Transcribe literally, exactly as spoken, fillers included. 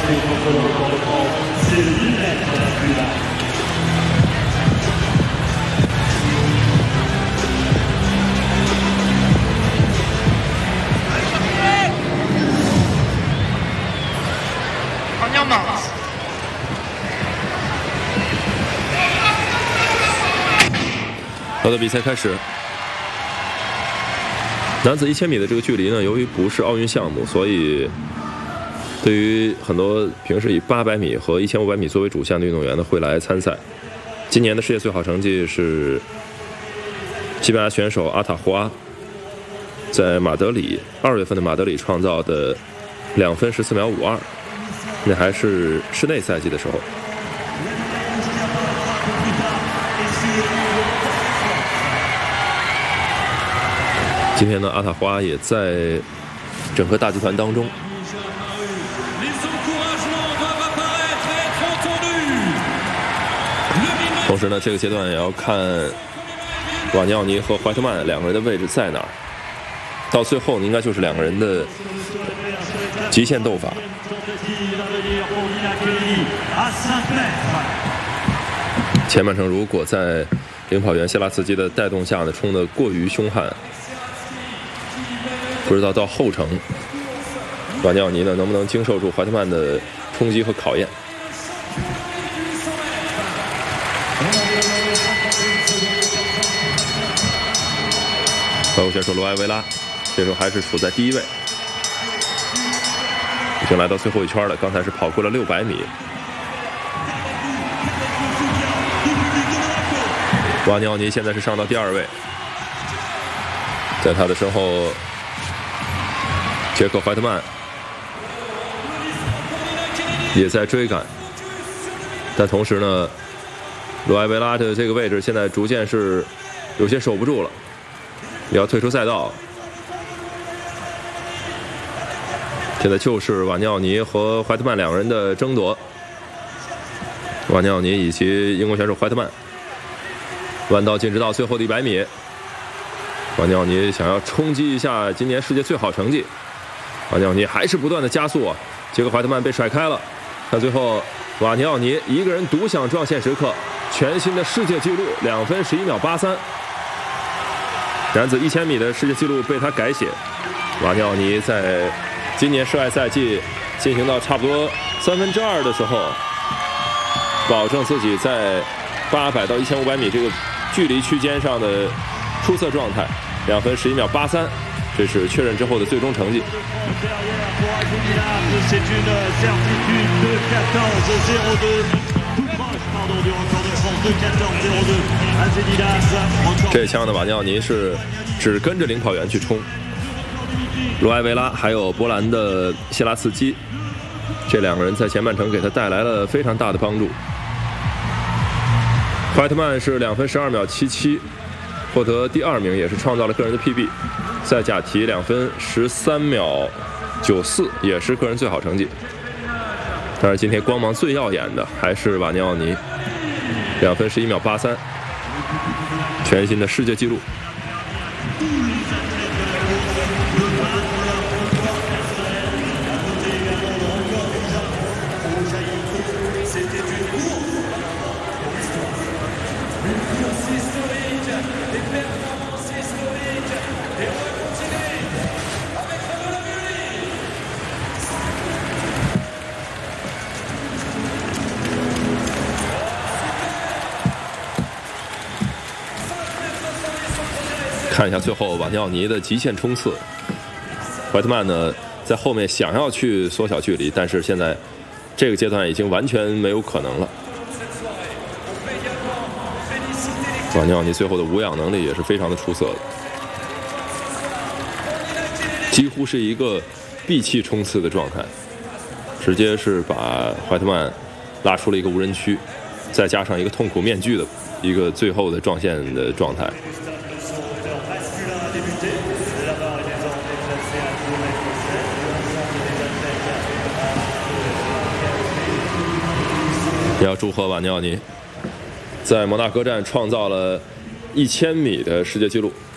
好的，比赛开始。男子一千米的这个距离呢，由于不是奥运项目，所以对于很多平时以八百米和一千五百米作为主项的运动员呢，会来参赛。今年的世界最好成绩是西班牙选手阿塔胡阿在马德里二月份的马德里创造的两分十四秒五二，那还是室内赛季的时候。今天呢，阿塔胡阿也在整个大集团当中。同时呢，这个阶段也要看瓦尼奥尼和怀特曼两个人的位置在哪儿。到最后呢，应该就是两个人的极限斗法。前半程如果在领跑员谢拉茨基的带动下呢，冲得过于凶悍。不知道到后程，瓦尼奥尼呢能不能经受住怀特曼的冲击和考验？法国选手罗埃维拉这时候还是处在第一位，已经来到最后一圈了。刚才是跑过了六百米。瓦尼奥尼现在是上到第二位，在他的身后。杰克怀特曼也在追赶，但同时呢，罗埃维拉的这个位置现在逐渐是有些守不住了，也要退出赛道。现在就是瓦尼奥尼和怀特曼两个人的争夺，瓦尼奥尼以及英国选手怀特曼，弯道进直道最后的一百米，瓦尼奥尼想要冲击一下今年世界最好成绩。瓦尼奥尼还是不断的加速啊，杰克怀特曼被甩开了，但最后瓦尼奥尼一个人独享撞线时刻，全新的世界纪录两分十一秒八三，男子一千米的世界纪录被他改写。瓦尼奥尼在今年室外赛季进行到差不多三分之二的时候，保证自己在八百到一千五百米这个距离区间上的出色状态，两分十一秒八三。这是确认之后的最终成绩。这枪的瓦尼奥尼是只跟着领跑员去冲，罗埃维拉还有波兰的谢拉茨基，这两个人在前半程给他带来了非常大的帮助。怀特曼是两分十二秒七七，获得第二名，也是创造了个人的 P B。在甲题两分十三秒九四，也是个人最好成绩。但是今天光芒最耀眼的还是瓦尼奥尼，两分十一秒八三，全新的世界纪录。看一下最后瓦尼奥尼的极限冲刺，怀特曼呢在后面想要去缩小距离，但是现在这个阶段已经完全没有可能了。瓦尼奥尼最后的无氧能力也是非常的出色的，几乎是一个闭气冲刺的状态，直接是把怀特曼拉出了一个无人区，再加上一个痛苦面具的一个最后的撞线的状态。也要祝贺瓦尼奥尼在摩纳哥站创造了一千米的世界纪录。